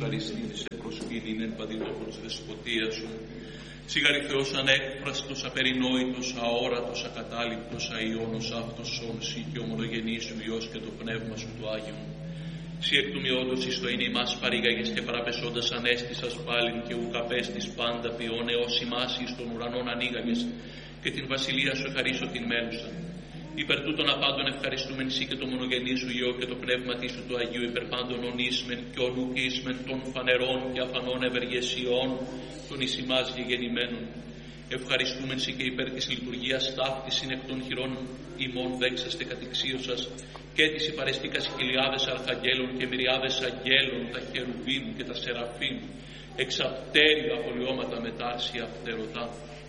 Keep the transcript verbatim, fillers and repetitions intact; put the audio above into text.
ευχαριστήν σε προσκύνην εν παντινόπλος δεσποτεία σου. Σιγαρη Θεός ανέκφραστος, απερινόητος, αόρατος, ακατάληπτος, αϊόνος αυτός σώνση και ομολογενής σου Υιός και το Πνεύμα σου το Άγιον. Σι εκ του μειόντος εις το είναι ημάς παρήγαγες και παραπεσόντας ανέστησας πάλιν και ουκ απέστης πάντα ποιόν έως ημάς εις των ουρανών ανοίγαγες και την βασιλεία σου ευχαρίσω την μέλουσα. Υπερ τούτων απάντων ευχαριστούμεν σοι και το μονογενή σου Υιό και το πνεύμα σου του Αγίου υπερ πάντων ονίσμεν και ονουκίσμεν των φανερών και αφανών ευεργεσιών των εις ημάς γεγεννημένων. Ευχαριστούμεν σοι και υπέρ της λειτουργίας ταύτης εκ των χειρών ημών δέξαστε κατηξίωσας και της υπαρεστήκας χιλιάδες αρχαγγέλων και μυριάδες αγγέλων τα χερουβίμ και τα σεραφίμ εξαπτέρια απολυώματα μετάρσια φτερωτά.